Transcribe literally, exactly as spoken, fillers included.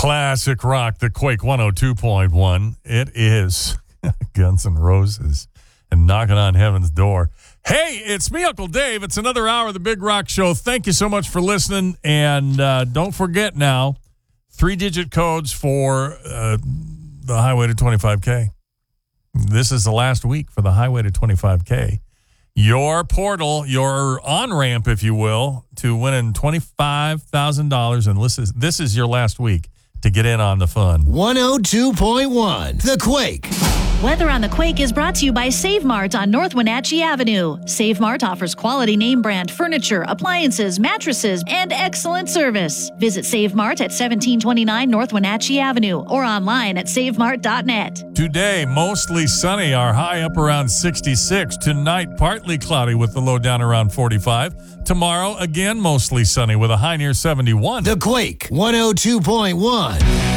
Classic rock, the Quake one oh two point one. It is Guns N' Roses and Knocking on Heaven's Door. Hey, it's me, Uncle Dave. It's another hour of the Big Rock Show. Thank you so much for listening. And uh, don't forget now, three-digit codes for uh, the Highway to twenty-five K. This is the last week for the Highway to twenty-five K. Your portal, your on-ramp, if you will, to winning twenty-five thousand dollars. And this is, this is your last week to get in on the fun. one oh two point one, The Quake. Weather on the Quake is brought to you by Save Mart on North Wenatchee Avenue. Save Mart offers quality name brand furniture, appliances, mattresses, and excellent service. Visit Save Mart at seventeen twenty-nine North Wenatchee Avenue or online at save mart dot net. Today, mostly sunny, our high up around sixty-six. Tonight, partly cloudy with the low down around forty-five. Tomorrow, again, mostly sunny with a high near seventy-one. The Quake one oh two point one.